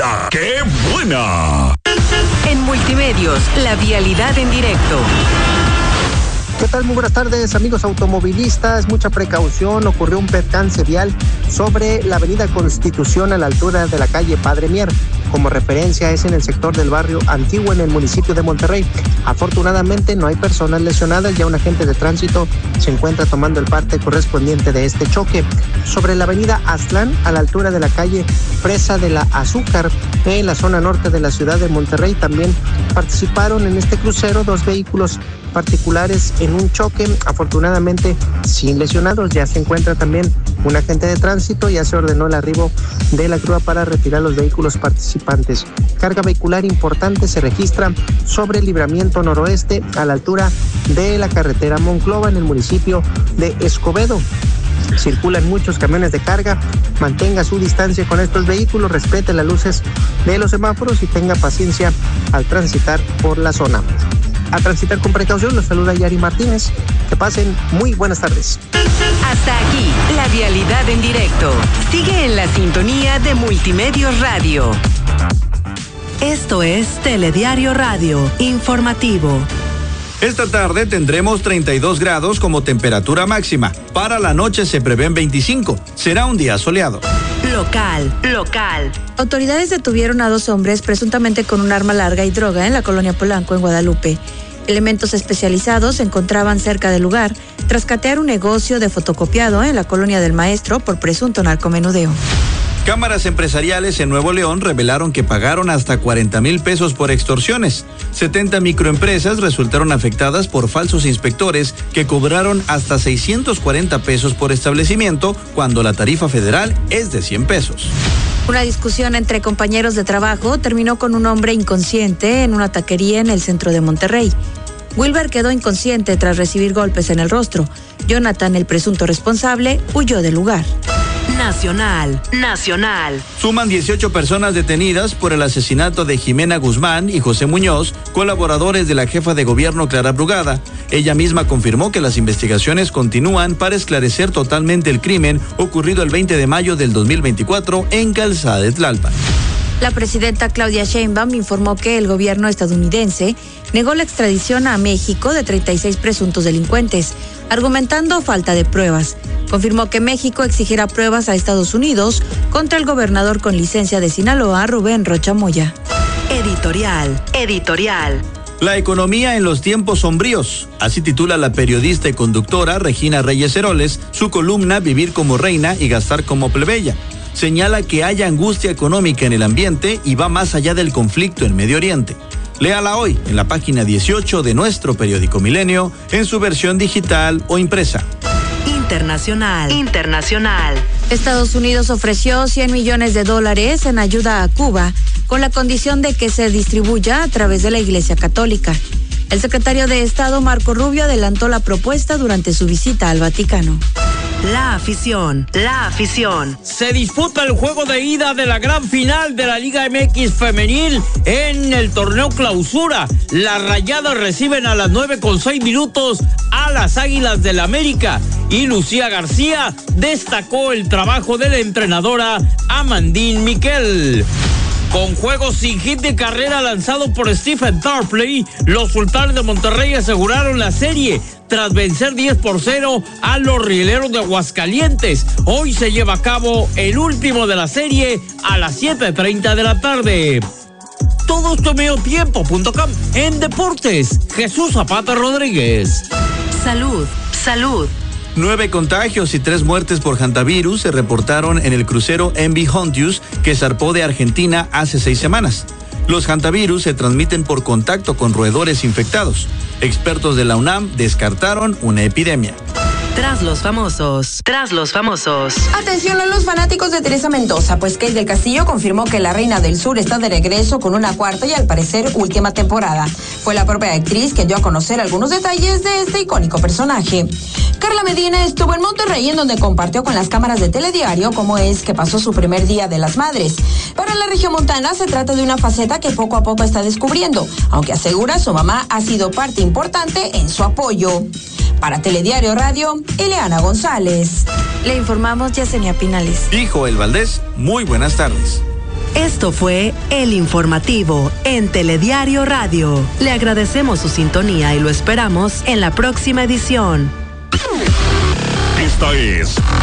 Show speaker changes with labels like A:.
A: ¡La qué buena!
B: En Multimedios, la vialidad en directo.
C: ¿Qué tal? Muy buenas tardes, amigos automovilistas. Mucha precaución, ocurrió un percance vial sobre la avenida Constitución a la altura de la calle Padre Mier. Como referencia es en el sector del barrio Antiguo en el municipio de Monterrey. Afortunadamente no hay personas lesionadas, ya un agente de tránsito se encuentra tomando el parte correspondiente de este choque. Sobre la avenida Aztlán a la altura de la calle Presa de la Azúcar en la zona norte de la ciudad de Monterrey también participaron en este crucero 2 vehículos particulares en un choque, afortunadamente sin lesionados. Ya se encuentra también un agente de tránsito, ya se ordenó el arribo de la grúa para retirar los vehículos participantes. Carga vehicular importante se registra sobre el libramiento noroeste a la altura de la carretera Monclova en el municipio de Escobedo. Circulan muchos camiones de carga, mantenga su distancia con estos vehículos, respete las luces de los semáforos y tenga paciencia al transitar por la zona. A transitar con precaución, los saluda Yari Martínez. Que pasen muy buenas tardes.
B: Hasta aquí, la vialidad en directo. Sigue en la sintonía de Multimedios Radio. Esto es Telediario Radio, informativo.
D: Esta tarde tendremos 32 grados como temperatura máxima. Para la noche se prevén 25. Será un día soleado.
B: Local.
E: Autoridades detuvieron a 2 hombres presuntamente con un arma larga y droga en la colonia Polanco, en Guadalupe. Elementos especializados se encontraban cerca del lugar tras catear un negocio de fotocopiado en la colonia del Maestro por presunto narcomenudeo.
D: Cámaras empresariales en Nuevo León revelaron que pagaron hasta 40,000 pesos por extorsiones. 70 microempresas resultaron afectadas por falsos inspectores que cobraron hasta 640 pesos por establecimiento cuando la tarifa federal es de 100 pesos.
E: Una discusión entre compañeros de trabajo terminó con un hombre inconsciente en una taquería en el centro de Monterrey. Wilber quedó inconsciente tras recibir golpes en el rostro. Jonathan, el presunto responsable, huyó del lugar.
B: Nacional.
D: Suman 18 personas detenidas por el asesinato de Jimena Guzmán y José Muñoz, colaboradores de la jefa de gobierno Clara Brugada. Ella misma confirmó que las investigaciones continúan para esclarecer totalmente el crimen ocurrido el 20 de mayo del 2024 en Calzada de Tlalpan.
E: La presidenta Claudia Sheinbaum informó que el gobierno estadounidense negó la extradición a México de 36 presuntos delincuentes, argumentando falta de pruebas. Confirmó que México exigirá pruebas a Estados Unidos contra el gobernador con licencia de Sinaloa, Rubén Rocha Moya.
B: Editorial.
D: La economía en los tiempos sombríos. Así titula la periodista y conductora Regina Reyes Heroles su columna Vivir como reina y gastar como plebeya. Señala que hay angustia económica en el ambiente y va más allá del conflicto en Medio Oriente. Léala hoy en la página 18 de nuestro periódico Milenio en su versión digital o impresa.
B: Internacional.
E: Estados Unidos ofreció $100 millones en ayuda a Cuba con la condición de que se distribuya a través de la Iglesia Católica. El secretario de Estado, Marco Rubio, adelantó la propuesta durante su visita al Vaticano.
B: La afición.
F: Se disputa el juego de ida de la gran final de la Liga MX femenil en el torneo Clausura. Las Rayadas reciben a las 9:06 a las Águilas del América y Lucía García destacó el trabajo de la entrenadora Amandine Miquel. Con juego sin hit de carrera lanzado por Stephen Tarpley, los Sultanes de Monterrey aseguraron la serie tras vencer 10-0 a los Rieleros de Aguascalientes. Hoy se lleva a cabo el último de la serie a las 7:30 de la tarde. Todo esto mediotiempo.com. En deportes, Jesús Zapata Rodríguez.
B: Salud.
D: 9 contagios y 3 muertes por hantavirus se reportaron en el crucero MV Hontius que zarpó de Argentina hace 6 semanas. Los hantavirus se transmiten por contacto con roedores infectados. Expertos de la UNAM descartaron una epidemia.
B: Tras los famosos.
G: Atención a los fanáticos de Teresa Mendoza, pues Kate del Castillo confirmó que la Reina del Sur está de regreso con una cuarta y al parecer última temporada. Fue la propia actriz quien dio a conocer algunos detalles de este icónico personaje. Carla Medina estuvo en Monterrey, en donde compartió con las cámaras de Telediario cómo es que pasó su primer Día de las Madres. Para la regiomontana se trata de una faceta que poco a poco está descubriendo, aunque asegura su mamá ha sido parte importante en su apoyo. Para Telediario Radio, Ileana González.
E: Le informamos Yesenia Pinales.
D: Y Joel Valdés, muy buenas tardes.
B: Esto fue El Informativo en Telediario Radio. Le agradecemos su sintonía y lo esperamos en la próxima edición.
A: Esta es